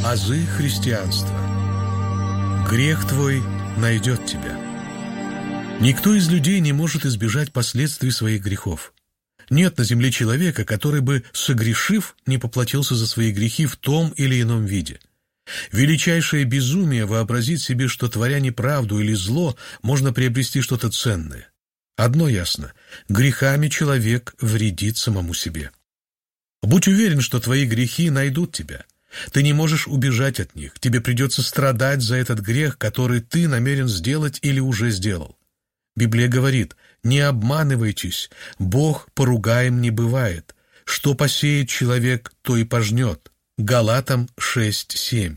Азы христианства. Грех твой найдет тебя. Никто из людей не может избежать последствий своих грехов. Нет на земле человека, который бы, согрешив, не поплатился за свои грехи в том или ином виде. Величайшее безумие вообразить себе, что, творя неправду или зло, можно приобрести что-то ценное. Одно ясно – грехами человек вредит самому себе. Будь уверен, что твои грехи найдут тебя. Ты не можешь убежать от них, тебе придется страдать за этот грех, который ты намерен сделать или уже сделал. Библия говорит: «Не обманывайтесь, Бог поругаем не бывает. Что посеет человек, то и пожнет». Галатам 6:7.